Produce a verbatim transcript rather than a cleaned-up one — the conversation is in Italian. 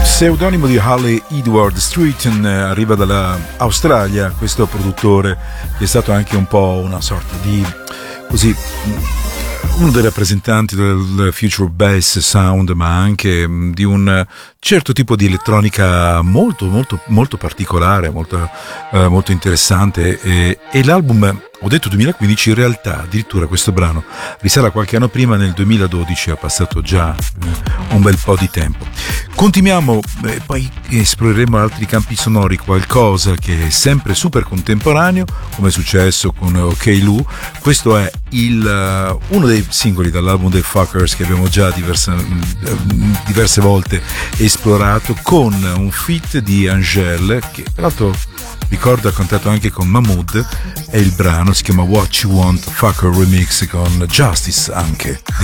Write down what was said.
Pseudonimo di Harley Edward Streeton, arriva dall'Australia questo produttore che è stato anche un po' una sorta di così uno dei rappresentanti del future bass sound, ma anche di un certo tipo di elettronica molto molto molto particolare, molto, eh, molto interessante, e, e l'album, ho detto duemilaquindici, in realtà addirittura questo brano risale a qualche anno prima, nel duemiladodici, ha passato già un bel po' di tempo. Continuiamo, eh, poi esploreremo altri campi sonori, qualcosa che è sempre super contemporaneo, come è successo con OK Lou. Questo è il, uh, uno dei singoli dall'album dei Fuckers che abbiamo già diverse, diverse volte esplorato, con un feat di Angèle, che tra l'altro ricordo ha cantato anche con Mahmood, e il brano si chiama What You Want Fucker Remix con Justice anche